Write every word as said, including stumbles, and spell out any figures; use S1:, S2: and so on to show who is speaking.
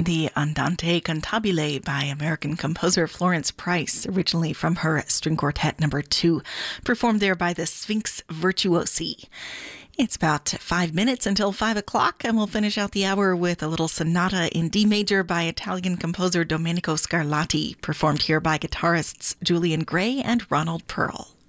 S1: the Andante Cantabile by American composer Florence Price, originally from her String Quartet number two, performed there by the Sphinx Virtuosi. It's about five minutes until five o'clock, and we'll finish out the hour with a little sonata in D major by Italian composer Domenico Scarlatti, performed here by guitarists Julian Gray and Ronald Pearl.